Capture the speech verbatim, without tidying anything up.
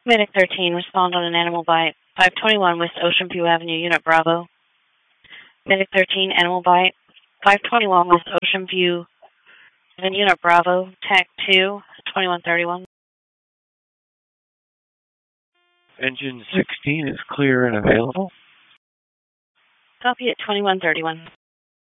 Medic thirteen, respond on an animal bite. five twenty-one West Ocean View Avenue, Unit Bravo. Medic thirteen, animal bite. five twenty-one West Ocean View Avenue, Unit Bravo. T A C two, twenty-one thirty-one. Engine sixteen is clear and available. Copy at twenty-one thirty-one.